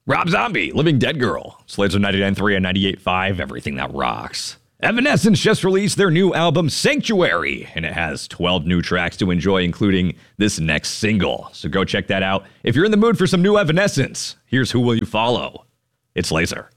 Rob Zombie, Living Dead Girl. Slates are 99.3 and 98.5, everything that rocks. Evanescence just released their new album, Sanctuary, and it has 12 new tracks to enjoy, including this next single. So go check that out. If you're in the mood for some new Evanescence, here's Who Will You Follow? It's Laser.